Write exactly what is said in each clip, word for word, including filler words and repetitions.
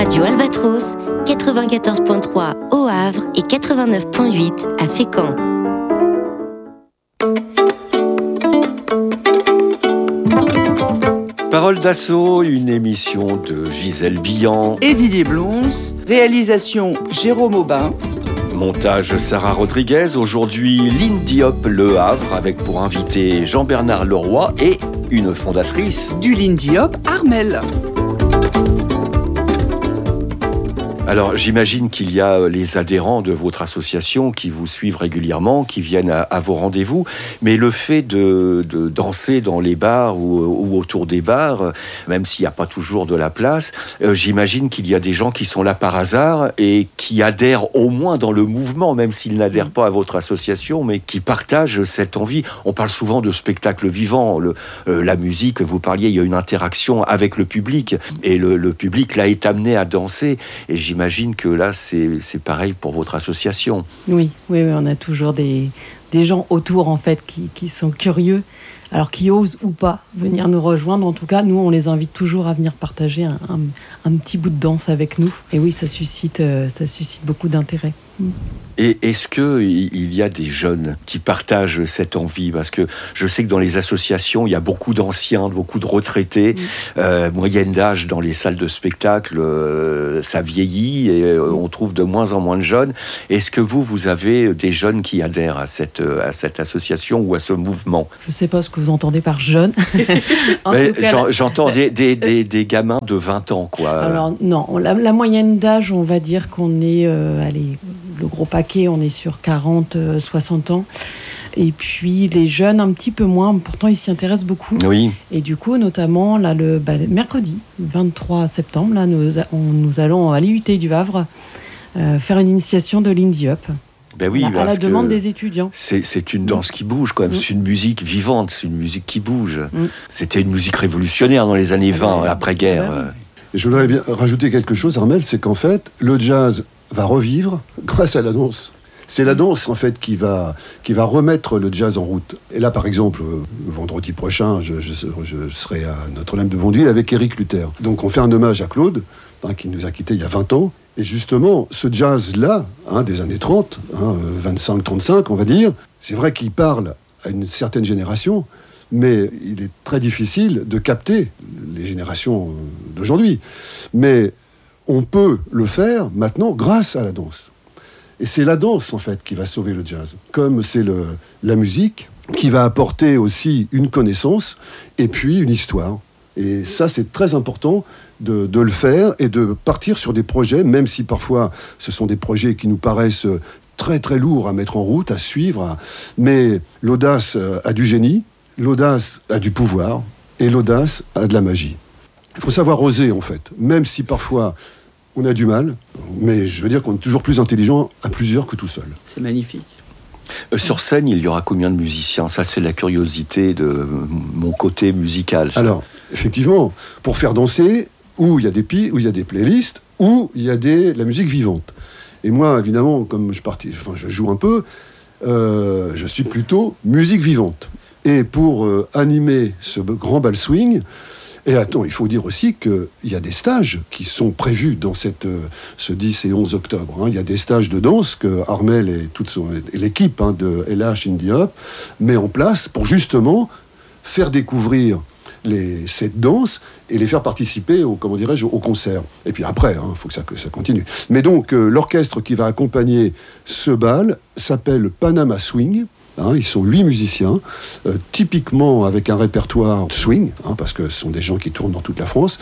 Radio Albatros, quatre-vingt-quatorze virgule trois au Havre et quatre-vingt-neuf virgule huit à Fécamp. Parole d'assaut, une émission de Gisèle Billan et Didier Blonze, réalisation Jérôme Aubin. Montage Sarah Rodriguez. Aujourd'hui, Lynn Diop Le Havre, avec pour invité Jean-Bernard Leroy et une fondatrice du Lynn Diop, Armelle. Alors, j'imagine qu'il y a les adhérents de votre association qui vous suivent régulièrement, qui viennent à, à vos rendez-vous. Mais le fait de, de danser dans les bars ou, ou autour des bars, même s'il n'y a pas toujours de la place, euh, j'imagine qu'il y a des gens qui sont là par hasard et qui adhèrent au moins dans le mouvement, même s'ils n'adhèrent pas à votre association, mais qui partagent cette envie. On parle souvent de spectacle vivant. Le, euh, la musique, vous parliez, il y a une interaction avec le public. Et le, le public, là, est amené à danser. Et j'imagine J'imagine que là, c'est, c'est pareil pour votre association. Oui, oui, oui, on a toujours des, des gens autour, en fait, qui, qui sont curieux, alors qui osent ou pas venir nous rejoindre. En tout cas, nous, on les invite toujours à venir partager un, un, un petit bout de danse avec nous. Et oui, ça suscite, euh, ça suscite beaucoup d'intérêt. Et est-ce qu'il y a des jeunes qui partagent cette envie ? Parce que je sais que dans les associations, il y a beaucoup d'anciens, beaucoup de retraités. Mmh. Euh, moyenne d'âge dans les salles de spectacle, euh, ça vieillit et euh, on trouve de moins en moins de jeunes. Est-ce que vous, vous avez des jeunes qui adhèrent à cette, à cette association ou à ce mouvement ? Je ne sais pas ce que vous entendez par jeunes. Mais cas, j'en, j'entends des, des, des, des gamins de vingt ans, quoi. Alors non, la, la moyenne d'âge, on va dire qu'on est... Euh, allez, le gros paquet, on est sur quarante, soixante ans. Et puis les jeunes, un petit peu moins. Pourtant, ils s'y intéressent beaucoup. Oui. Et du coup, notamment, là, le, bah, le mercredi, vingt-trois septembre, là, nous, on, nous allons à l'I U T du Havre euh, faire une initiation de Lynn Diop. Ben oui, à, à la demande des étudiants. C'est, c'est une danse qui bouge, quand même. Mmh. C'est une musique vivante, c'est une musique qui bouge. Mmh. C'était une musique révolutionnaire dans les années vingt, ouais, l'après-guerre. Ouais. Je voudrais bien rajouter quelque chose, Armelle, c'est qu'en fait, le jazz va revivre grâce à la danse. C'est la danse, en fait, qui va, qui va remettre le jazz en route. Et là, par exemple, vendredi prochain, je, je, je serai à Notre-Dame de Bondeville avec Éric Luther. Donc, on fait un hommage à Claude, hein, qui nous a quittés il y a vingt ans. Et justement, ce jazz-là, hein, des années trente, hein, vingt-cinq trente-cinq, on va dire, c'est vrai qu'il parle à une certaine génération, mais il est très difficile de capter les générations d'aujourd'hui. Mais on peut le faire maintenant grâce à la danse. Et c'est la danse, en fait, qui va sauver le jazz. Comme c'est le, la musique qui va apporter aussi une connaissance et puis une histoire. Et ça, c'est très important de, de le faire et de partir sur des projets, même si parfois ce sont des projets qui nous paraissent très très lourds à mettre en route, à suivre. À... Mais l'audace a du génie, l'audace a du pouvoir et l'audace a de la magie. Il faut savoir oser, en fait, même si parfois on a du mal, mais je veux dire qu'on est toujours plus intelligent à plusieurs que tout seul. C'est magnifique. Euh, sur scène, il y aura combien de musiciens ? Ça, c'est la curiosité de mon côté musical. Ça. Alors, effectivement, pour faire danser, où il y a des pi- où il y a des playlists, où il y a des, la musique vivante. Et moi, évidemment, comme je, partis, enfin, je joue un peu, euh, je suis plutôt musique vivante. Et pour euh, animer ce grand bal swing, et attends, il faut dire aussi qu'il y a des stages qui sont prévus dans cette, euh, ce dix et onze octobre. Hein. Il y a des stages de danse que Armelle et toute son, et l'équipe hein, de L H Lynn Diop met en place pour justement faire découvrir les, cette danse et les faire participer au, comment dirais-je, au concert. Et puis après, il hein, faut que ça, que ça continue. Mais donc, euh, l'orchestre qui va accompagner ce bal s'appelle Panama Swing. Hein, ils sont huit musiciens, euh, typiquement avec un répertoire swing, hein, parce que ce sont des gens qui tournent dans toute la France.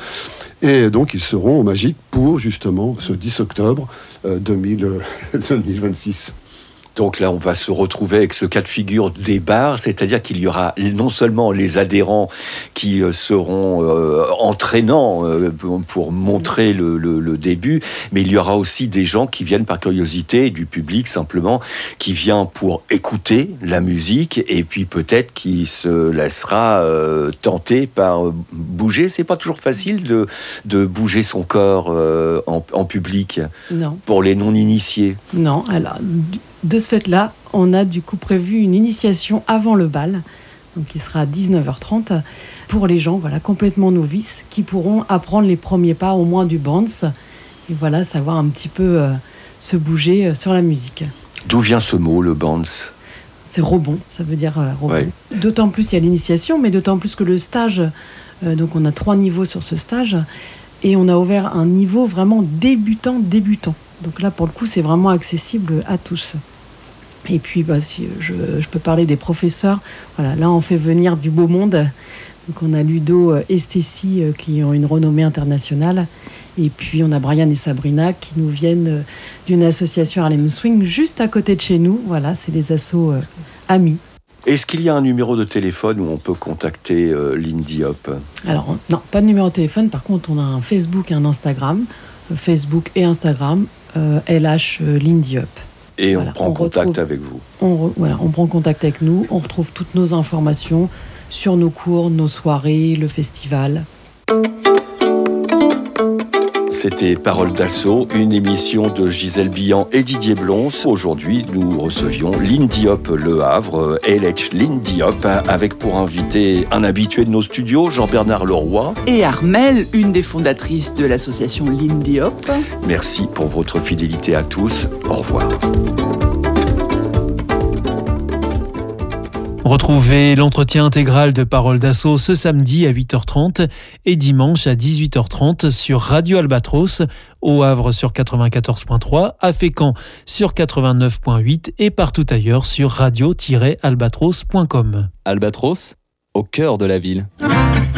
Et donc, ils seront au Magique pour, justement, ce dix octobre euh, deux mille vingt-six. Donc là, on va se retrouver avec ce cas de figure des bars, c'est-à-dire qu'il y aura non seulement les adhérents qui seront euh, entraînants euh, pour montrer le, le, le début, mais il y aura aussi des gens qui viennent par curiosité, du public simplement, qui vient pour écouter la musique et puis peut-être qui se laissera euh, tenter par bouger. C'est pas toujours facile de, de bouger son corps euh, en, en public. Non. Pour les non-initiés. Non, alors... De ce fait-là, on a du coup prévu une initiation avant le bal, donc qui sera à dix-neuf heures trente, pour les gens voilà, complètement novices, qui pourront apprendre les premiers pas, au moins du bounce, et voilà, savoir un petit peu euh, se bouger euh, sur la musique. D'où vient ce mot, le bounce ? C'est rebond, ça veut dire euh, rebond. Ouais. D'autant plus il y a l'initiation, mais d'autant plus que le stage, euh, donc on a trois niveaux sur ce stage, et on a ouvert un niveau vraiment débutant, débutant. Donc là, pour le coup, c'est vraiment accessible à tous. Et puis, bah, si je, je peux parler des professeurs. Voilà, là, on fait venir du beau monde. Donc on a Ludo et Stécie euh, qui ont une renommée internationale. Et puis on a Brian et Sabrina qui nous viennent euh, d'une association Harlem Swing juste à côté de chez nous. Voilà, c'est les assos euh, amis. Est-ce qu'il y a un numéro de téléphone où on peut contacter euh, Lindy Hop ? Alors non, pas de numéro de téléphone. Par contre, on a un Facebook et un Instagram. Euh, Facebook et Instagram, euh, L H euh, Lindy Hop. Et Voilà, on prend on contact retrouve- avec vous. On, re- voilà, on prend contact avec nous. On retrouve toutes nos informations sur nos cours, nos soirées, le festival. C'était Parole d'Assaut, une émission de Gisèle Billan et Didier Blons. Aujourd'hui, nous recevions Lindy Hop Le Havre, L H Lindy Hop, avec pour invité un habitué de nos studios, Jean-Bernard Leroy. Et Armelle, une des fondatrices de l'association Lindy Hop. Merci pour votre fidélité à tous. Au revoir. Retrouvez l'entretien intégral de Parole d'Assaut ce samedi à huit heures trente et dimanche à dix-huit heures trente sur Radio Albatros, au Havre sur quatre-vingt-quatorze point trois, à Fécamp sur quatre-vingt-neuf point huit et partout ailleurs sur radio tiret albatros point com. Albatros, au cœur de la ville.